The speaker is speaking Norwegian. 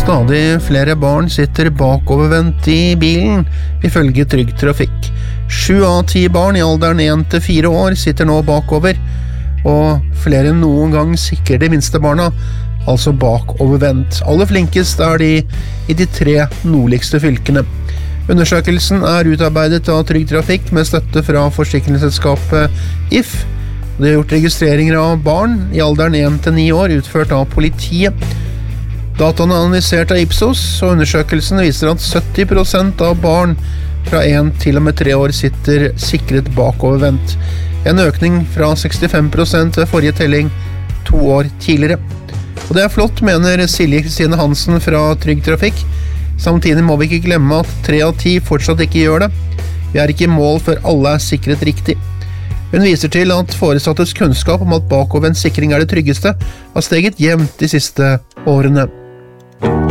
Stadig flere barn sitter bakovervendt i bilen, ifølge Trygg Trafikk. 7 av 10 barn i alderen 1 til 4 år sitter nå bakover, og flere enn noen gang sikrer de minste barna, altså bakovervendt. Aller flinkest de i de 3 nordligste fylkene. Undersøkelsen utarbeidet av Trygg Trafikk med støtte fra forsikringsselskapet If. Det gjort registreringer av barn i alderen 1 til 9 år utført av politiet. Dataene analysert av Ipsos, og undersøkelsen viser at 70% av barn fra 1 til og med 3 år sitter sikret bakovervendt. En økning fra 65% ved forrige telling 2 år tidligere. Og det flott, mener Silje Kristine Hansen fra Trygg Trafikk. Samtidig må vi ikke glemme at 3 av 10 fortsatt ikke gjør det. Vi ikke i mål før alle sikret riktig. Hun viser til at foresattes kunnskap om at bakovervendt sikring det tryggeste har steget jevnt de siste årene.